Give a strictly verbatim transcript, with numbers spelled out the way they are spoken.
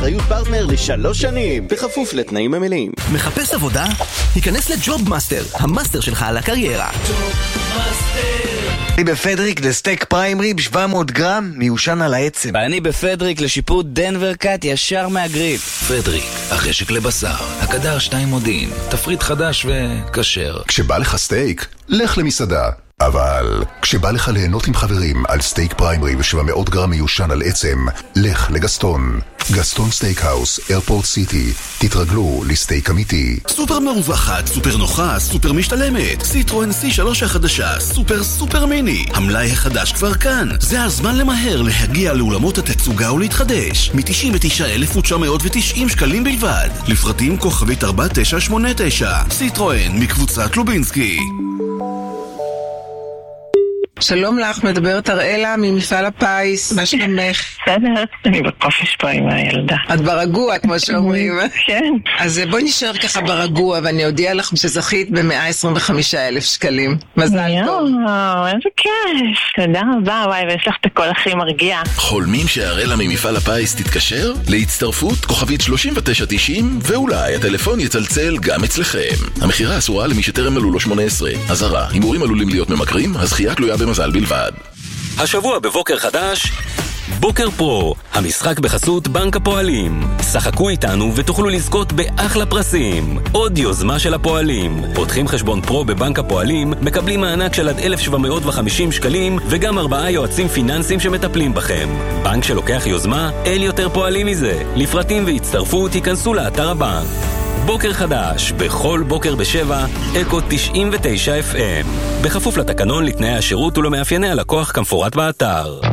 באחריות פרטנר לשלוש שנים, בכפוף לתנאים המלאים. מחפש עבודה? היכנס לג'וב מאסטר, המאסטר שלך על הקריירה. אני בפדריק לסטייק פריים ריב שבע מאות גרם מיושן על העצם. ואני בפדריק לשיפוט דנבר קאט ישר מהגריל. פדריק, החשק לבשר, הקדר שתיים מודיעין, תפריט חדש וקשר. כשבא לך סטייק, לך למסעדה. אבל כשבא לך ליהנות עם חברים על סטייק פריימרי ו-שבע מאות גרם מיושן על עצם, לך לגסטון. גסטון סטייק האוס, איירפורט סיטי. תתרגלו לסטייק אמיתי. סופר מרווחת, סופר נוחה, סופר משתלמת. סיטרואן סי שלוש החדשה, סופר סופר מיני. המלאי החדש כבר כאן. זה הזמן למהר להגיע לאולמות התצוגה ולהתחדש. מ-תשעים ותשעה אלף תשע מאות ותשעים שקלים בלבד. לפרטים כוכבית ארבע תשע שמונה תשע. סיטרואן מקבוצת לובינסקי. שלום לך, מדברת אראלה ממפעל הפיס. מה שלומך? בסדר, אני בקופש פה עם הילדה. את ברגוע, כמו שאומרים. כן. אז בואי נשאר ככה ברגוע, ואני אודיע לך שזכית ב-מאה עשרים וחמישה אלף שקלים. מזל טוב. יואו, איזה כיף. תודה רבה, וואי, ויש לך את הכל הכי מרגיע. חולמים שאראלה ממפעל הפיס תתקשר? להצטרפות כוכבית שלושים ותשע תשעים, ואולי הטלפון יצלצל גם אצלכם. המחירה אסורה למי שטרם מלאו לו שמונה עשרה. אזהרה, הימורים עלולים להיות ממכרים, הזכייה תלויה במזל בלבד. השבוע בבוקר חדש, בוקר פרו, המשחק בחסות בנק הפועלים. שחקו איתנו ותוכלו לזכות באחלה פרסים. עוד יוזמה של הפועלים. פותחים חשבון פרו בבנק הפועלים, מקבלים מענק של עד אלף שבע מאות וחמישים שקלים, וגם ארבעה יועצים פיננסיים שמטפלים בכם. בנק שלוקח יוזמה, אין יותר פועלים מזה. לפרטים והצטרפות, תיכנסו לאתר הבנק. בוקר חדש, בכל בוקר בשבע, אקו תשעים ותשע אף אם. בכפוף לתקנון, לתנאי השירות ולמאפייני הלקוח כמפורט באתר.